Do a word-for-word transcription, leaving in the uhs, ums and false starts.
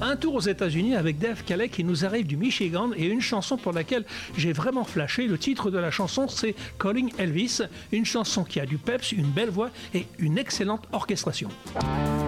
Un tour aux États-Unis avec Dave Calley qui nous arrive du Michigan et une chanson pour laquelle j'ai vraiment flashé. Le titre de la chanson, c'est Calling Elvis, une chanson qui a du peps, une belle voix et une excellente orchestration.